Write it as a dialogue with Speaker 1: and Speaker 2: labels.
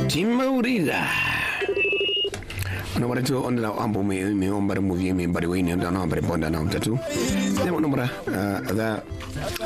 Speaker 1: Timaurira. Ono baracho ondela ambo me ombare movie me bari wini ndo no bari bonda na mtatu. Nemo nomra da